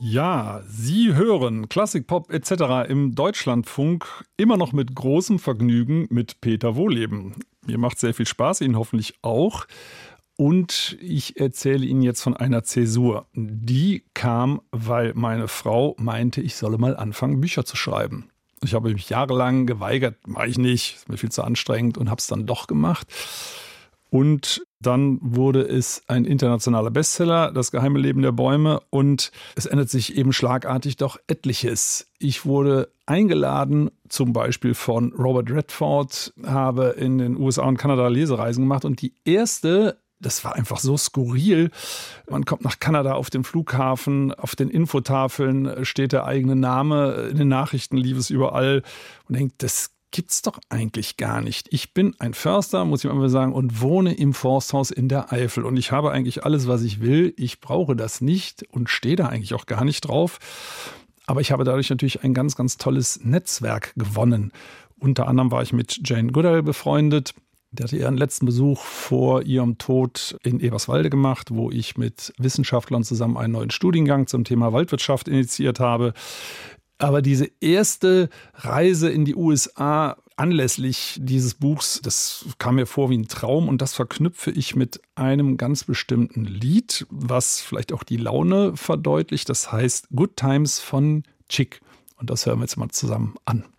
Ja, Sie hören Klassik, Pop etc. im Deutschlandfunk immer noch mit großem Vergnügen mit Peter Wohleben. Mir macht sehr viel Spaß, Ihnen hoffentlich auch. Und ich erzähle Ihnen jetzt von einer Zäsur. Die kam, weil meine Frau meinte, ich solle mal anfangen, Bücher zu schreiben. Ich habe mich jahrelang geweigert, mache ich nicht, ist mir viel zu anstrengend und habe es dann doch gemacht. Und dann wurde es ein internationaler Bestseller, Das geheime Leben der Bäume. Und es ändert sich eben schlagartig doch etliches. Ich wurde eingeladen, zum Beispiel von Robert Redford, habe in den USA und Kanada Lesereisen gemacht. Und die erste, das war einfach so skurril. Man kommt nach Kanada auf dem Flughafen, auf den Infotafeln steht der eigene Name, in den Nachrichten lief es überall und denkt, das gibt's doch eigentlich gar nicht. Ich bin ein Förster, muss ich mal sagen, und wohne im Forsthaus in der Eifel. Und ich habe eigentlich alles, was ich will. Ich brauche das nicht und stehe da eigentlich auch gar nicht drauf. Aber ich habe dadurch natürlich ein ganz, ganz tolles Netzwerk gewonnen. Unter anderem war ich mit Jane Goodall befreundet. Der hatte ihren letzten Besuch vor ihrem Tod in Eberswalde gemacht, wo ich mit Wissenschaftlern zusammen einen neuen Studiengang zum Thema Waldwirtschaft initiiert habe. Aber diese erste Reise in die USA anlässlich dieses Buchs, das kam mir vor wie ein Traum und das verknüpfe ich mit einem ganz bestimmten Lied, was vielleicht auch die Laune verdeutlicht. Das heißt Good Times von Chick. Und das hören wir jetzt mal zusammen an.